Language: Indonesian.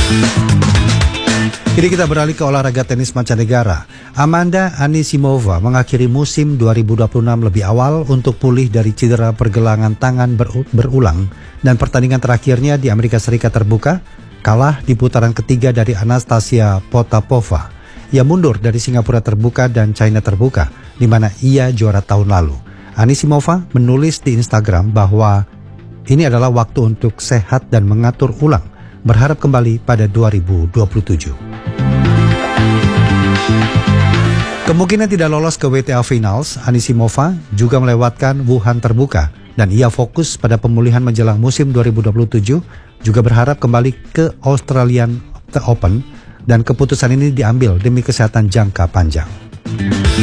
Kini kita beralih ke olahraga tenis mancanegara. Amanda Anisimova mengakhiri musim 2026 lebih awal untuk pulih dari cedera pergelangan tangan berulang, dan pertandingan terakhirnya di Amerika Serikat terbuka kalah di putaran ketiga dari Anastasia Potapova. Ia mundur dari Singapura terbuka dan China terbuka, di mana ia juara tahun lalu. Anisimova menulis di Instagram bahwa ini adalah waktu untuk sehat dan mengatur ulang, berharap kembali pada 2027. Kemungkinan tidak lolos ke WTA Finals, Anisimova juga melewatkan Wuhan terbuka, dan ia fokus pada pemulihan menjelang musim 2027, juga berharap kembali ke Australian Open, dan keputusan ini diambil demi kesehatan jangka panjang.